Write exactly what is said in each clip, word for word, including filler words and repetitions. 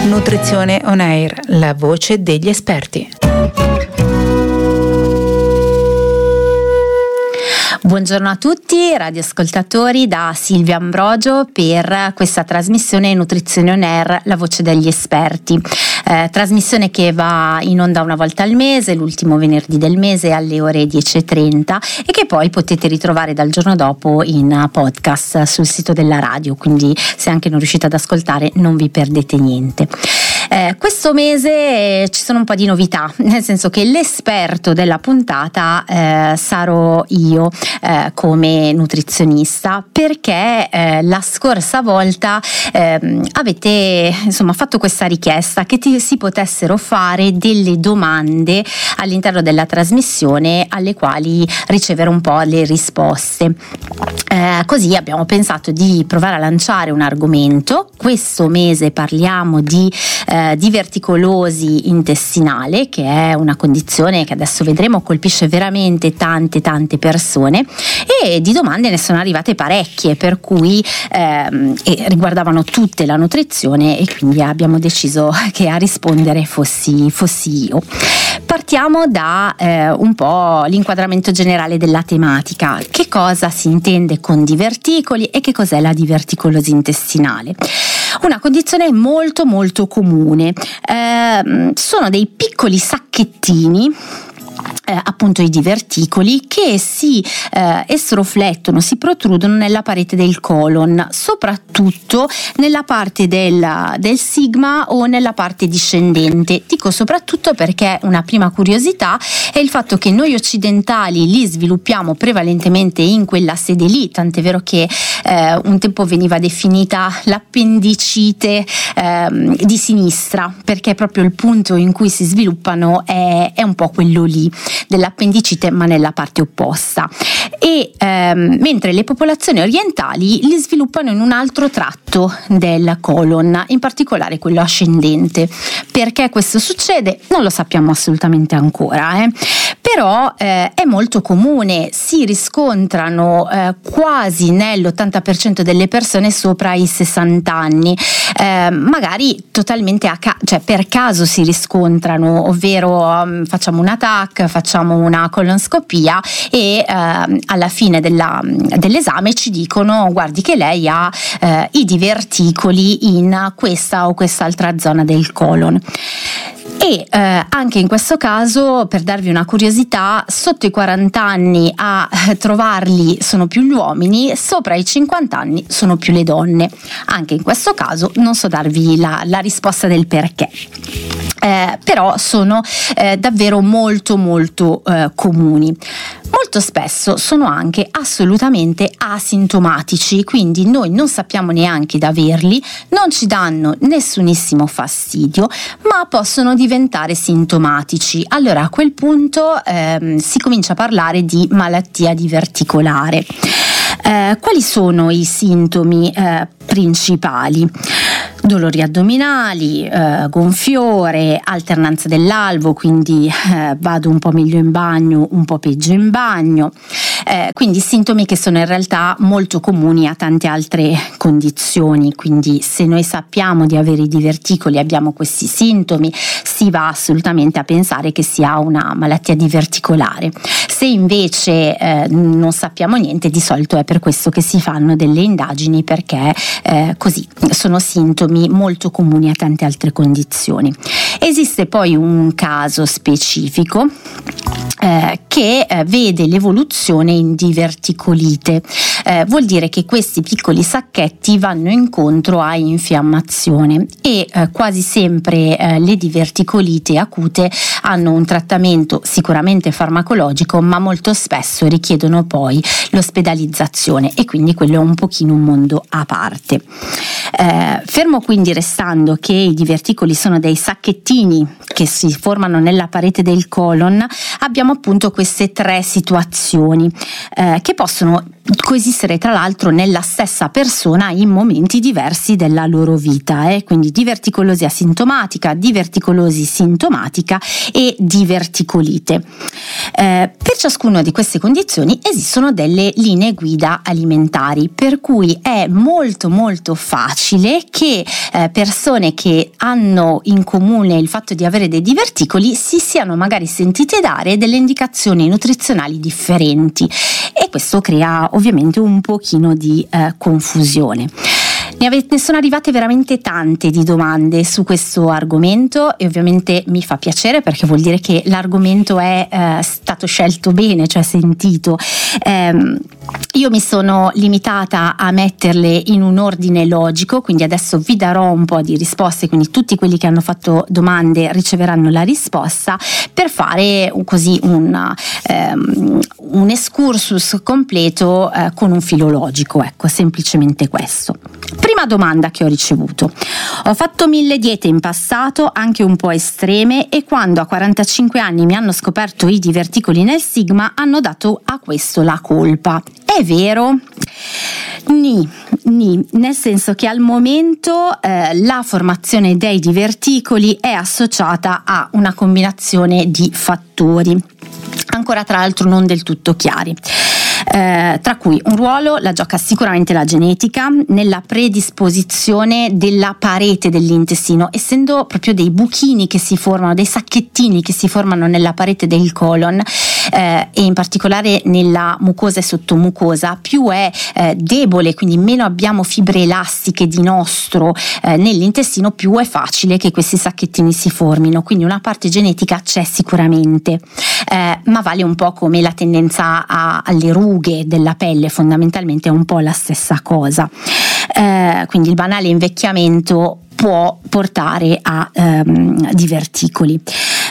Nutrizione On Air, la voce degli esperti. Buongiorno a tutti radioascoltatori, da Silvia Ambrogio per questa trasmissione Nutrizione On Air, la voce degli esperti. Eh, trasmissione che va in onda una volta al mese, l'ultimo venerdì del mese alle ore dieci e trenta, e che poi potete ritrovare dal giorno dopo in podcast sul sito della radio, quindi se anche non riuscite ad ascoltare non vi perdete niente. Eh, questo mese ci sono un po' di novità, nel senso che l'esperto della puntata eh, sarò io eh, come nutrizionista, perché eh, la scorsa volta eh, avete insomma fatto questa richiesta che ti, si potessero fare delle domande all'interno della trasmissione alle quali ricevere un po' le risposte. Eh, così abbiamo pensato di provare a lanciare un argomento. Questo mese parliamo di eh, diverticolosi intestinale, che è una condizione che adesso vedremo colpisce veramente tante tante persone, e di domande ne sono arrivate parecchie, per cui ehm, e riguardavano tutte la nutrizione, e quindi abbiamo deciso che a rispondere fossi, fossi io. Partiamo da eh, un po' l'inquadramento generale della tematica. Che cosa si intende con diverticoli e che cos'è la diverticolosi intestinale? Una condizione molto molto comune, eh, sono dei piccoli sacchettini, Eh, appunto i diverticoli, che si eh, estroflettono, si protrudono nella parete del colon, soprattutto nella parte del, del sigma o nella parte discendente. Dico soprattutto perché una prima curiosità è il fatto che noi occidentali li sviluppiamo prevalentemente in quella sede lì, tant'è vero che eh, un tempo veniva definita l'appendicite eh, di sinistra, perché proprio il punto in cui si sviluppano è, è un po' quello lì dell'appendicite, ma nella parte opposta, e ehm, mentre le popolazioni orientali li sviluppano in un altro tratto del colon, in particolare quello ascendente. Perché questo succede non lo sappiamo assolutamente ancora, eh? Però eh, è molto comune, si riscontrano eh, quasi nell'ottanta per cento delle persone sopra i sessanta anni, eh, magari totalmente a ca- cioè per caso si riscontrano, ovvero um, facciamo una T A C, facciamo una colonscopia e eh, alla fine della, dell'esame ci dicono: guardi che lei ha eh, i diverticoli in questa o quest'altra zona del colon. E eh, anche in questo caso, per darvi una curiosità, sotto i quaranta anni a eh, trovarli sono più gli uomini, sopra i cinquanta anni sono più le donne. Anche in questo caso non so darvi la, la risposta del perché. Eh, però sono eh, davvero molto molto eh, comuni. Molto spesso sono anche assolutamente asintomatici, quindi noi non sappiamo neanche di averli, non ci danno nessunissimo fastidio, ma possono diventare sintomatici. Allora a quel punto ehm, si comincia a parlare di malattia diverticolare. Eh, quali sono i sintomi eh, principali? Dolori addominali, eh, gonfiore, alternanza dell'alvo, quindi eh, vado un po' meglio in bagno, un po' peggio in bagno, eh, quindi sintomi che sono in realtà molto comuni a tante altre condizioni. Quindi se noi sappiamo di avere i diverticoli, abbiamo questi sintomi, si va assolutamente a pensare che sia una malattia diverticolare. Se invece eh, non sappiamo niente, di solito è per questo che si fanno delle indagini, perché eh, così sono sintomi molto comuni a tante altre condizioni. Esiste poi un caso specifico eh, che eh, vede l'evoluzione in diverticolite. Eh, vuol dire che questi piccoli sacchetti vanno incontro a infiammazione, e eh, quasi sempre eh, le diverticolite acute hanno un trattamento sicuramente farmacologico, ma molto spesso richiedono poi l'ospedalizzazione, e quindi quello è un pochino un mondo a parte. Eh, fermo quindi restando che i diverticoli sono dei sacchettini sacchettini che si formano nella parete del colon, abbiamo appunto queste tre situazioni eh, che possono coesistere tra l'altro nella stessa persona in momenti diversi della loro vita, eh? Quindi diverticolosi asintomatica, diverticolosi sintomatica e diverticolite. Eh, per ciascuna di queste condizioni esistono delle linee guida alimentari, per cui è molto molto facile che eh, persone che hanno in comune il fatto di avere dei diverticoli si siano magari sentite dare delle indicazioni nutrizionali differenti, e questo crea ovviamente un pochino di eh, confusione. Ne, ave- ne sono arrivate veramente tante di domande su questo argomento, e ovviamente mi fa piacere perché vuol dire che l'argomento è eh, stato scelto bene, cioè sentito. Eh, io mi sono limitata a metterle in un ordine logico, quindi adesso vi darò un po' di risposte, quindi tutti quelli che hanno fatto domande riceveranno la risposta, per fare così un, um, un excursus completo uh, con un filo logico, ecco, semplicemente questo. Prima domanda che ho ricevuto: ho fatto mille diete in passato, anche un po' estreme, e quando a quarantacinque anni mi hanno scoperto i diverticoli nel sigma hanno dato a questo la colpa. È vero? Ni, ni, nel senso che al momento eh, la formazione dei diverticoli è associata a una combinazione di fattori, ancora tra l'altro non del tutto chiari. Eh, tra cui un ruolo la gioca sicuramente la genetica nella predisposizione della parete dell'intestino, essendo proprio dei buchini che si formano, dei sacchettini che si formano nella parete del colon, eh, e in particolare nella mucosa e sottomucosa. Più è eh, debole, quindi meno abbiamo fibre elastiche di nostro eh, nell'intestino, più è facile che questi sacchettini si formino, quindi una parte genetica c'è sicuramente, eh, ma vale un po' come la tendenza a, alle rughe della pelle, fondamentalmente è un po' la stessa cosa. Eh, quindi il banale invecchiamento può portare a ehm, diverticoli.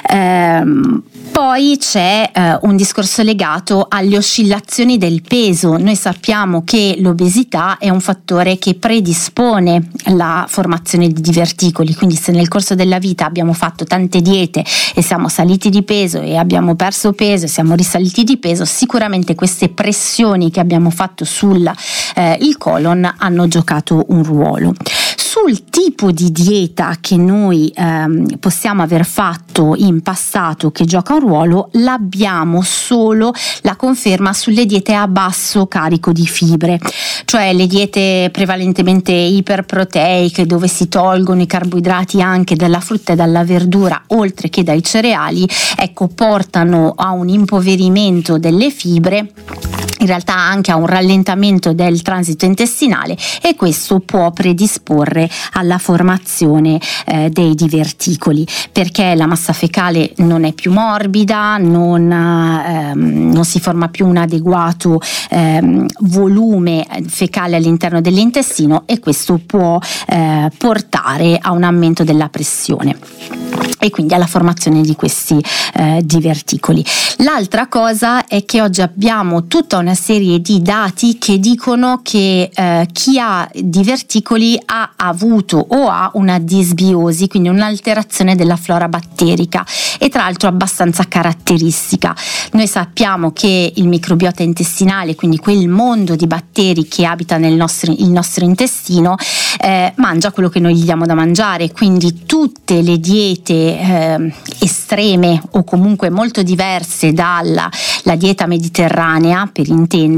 Ehm, poi c'è eh, un discorso legato alle oscillazioni del peso. Noi sappiamo che l'obesità è un fattore che predispone la formazione di diverticoli, quindi se nel corso della vita abbiamo fatto tante diete e siamo saliti di peso e abbiamo perso peso e siamo risaliti di peso, sicuramente queste pressioni che abbiamo fatto sul eh, il colon hanno giocato un ruolo. Sul tipo di dieta che noi ehm, possiamo aver fatto in passato che gioca un ruolo, l'abbiamo solo la conferma sulle diete a basso carico di fibre, cioè le diete prevalentemente iperproteiche, dove si tolgono i carboidrati anche dalla frutta e dalla verdura oltre che dai cereali, ecco, portano a un impoverimento delle fibre, in realtà anche a un rallentamento del transito intestinale, e questo può predisporre alla formazione eh, dei diverticoli, perché la massa fecale non è più morbida, non, ehm, non si forma più un adeguato ehm, volume fecale all'interno dell'intestino, e questo può eh, portare a un aumento della pressione e quindi alla formazione di questi eh, diverticoli. L'altra cosa è che oggi abbiamo tutta una serie di dati che dicono che eh, chi ha diverticoli ha avuto o ha una disbiosi, quindi un'alterazione della flora batterica, e tra l'altro abbastanza caratteristica. Noi sappiamo che il microbiota intestinale, quindi quel mondo di batteri che abita nel nostro, il nostro intestino, eh, mangia quello che noi gli diamo da mangiare, quindi tutte le diete eh, estreme o comunque molto diverse dalla la dieta mediterranea, per intenderci,